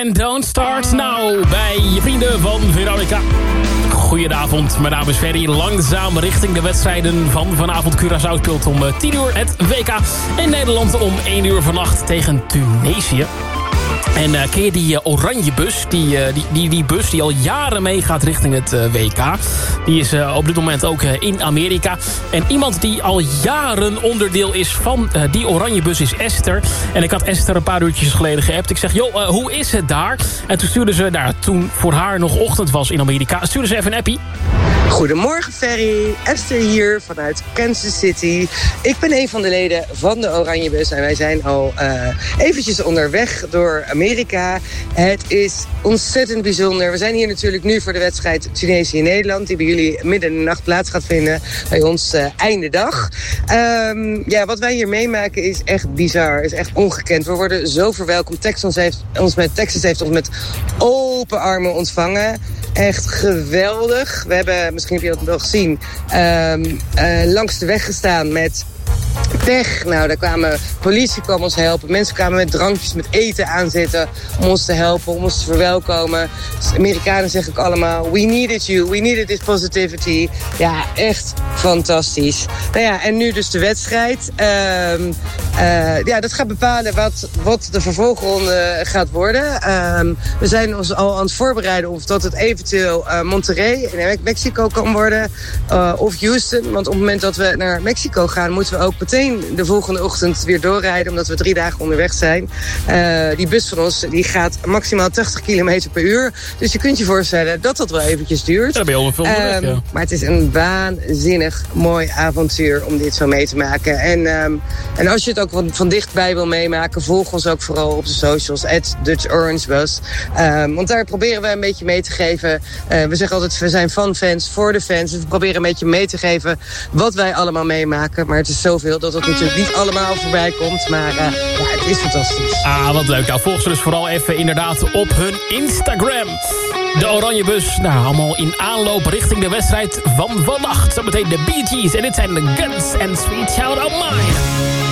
en Don't Start Now bij je vrienden van Veronica. Goedenavond, mijn naam is Ferry. Langzaam richting de wedstrijden van vanavond. Curaçao speelt om 10 uur het WK. En Nederland om 1 uur vannacht tegen Tunesië. En ken je die oranje bus? Die bus die al jaren meegaat richting het WK. Die is op dit moment ook in Amerika. En iemand die al jaren onderdeel is van die oranje bus is Esther. En ik had Esther een paar uurtjes geleden geappt. Ik zeg, joh, hoe is het daar? En toen stuurde ze, toen voor haar nog ochtend was in Amerika, stuurde ze even een appie. Goedemorgen Ferry, Esther hier vanuit Kansas City. Ik ben een van de leden van de Oranjebus en wij zijn al eventjes onderweg door Amerika. Het is ontzettend bijzonder. We zijn hier natuurlijk nu voor de wedstrijd Tunesië-Nederland... die bij jullie midden in de nacht plaats gaat vinden, bij ons einde dag. Wat wij hier meemaken is echt bizar, is echt ongekend. We worden zo verwelkomd. Texas heeft ons met open armen ontvangen. Echt geweldig. We hebben, misschien heb je dat wel gezien, langs de weg gestaan met pech. Nou, daar kwamen politie kwam ons helpen. Mensen kwamen met drankjes, met eten aanzetten om ons te helpen, om ons te verwelkomen. Dus Amerikanen zeggen ook allemaal, we needed you, we needed this positivity. Ja, echt fantastisch. Nou ja, en nu dus de wedstrijd. Dat gaat bepalen wat de vervolgronde gaat worden. We zijn ons al aan het voorbereiden of dat het eventueel Monterrey in Mexico kan worden. Of Houston. Want op het moment dat we naar Mexico gaan, moeten we ook meteen de volgende ochtend weer doorrijden, omdat we 3 dagen onderweg zijn. Die bus van ons die gaat maximaal 80 km per uur. Dus je kunt je voorstellen dat dat wel eventjes duurt. Ja, ben je al veel onderweg, ja. Maar het is een waanzinnig mooi avontuur om dit zo mee te maken. En als je het ook van dichtbij wil meemaken, volg ons ook vooral op de socials, @DutchOrangeBus. Want daar proberen we een beetje mee te geven. We zeggen altijd, we zijn van fans, voor de fans. Dus we proberen een beetje mee te geven wat wij allemaal meemaken. Maar het is zoveel dat het natuurlijk niet allemaal voorbij komt. Maar het is fantastisch. Ah, wat leuk. Nou, volg ze dus vooral even inderdaad op hun Instagram. De Oranjebus, allemaal in aanloop richting de wedstrijd van vannacht. Zometeen de Bee Gees en dit zijn de Guns and Sweet Child O' Mine.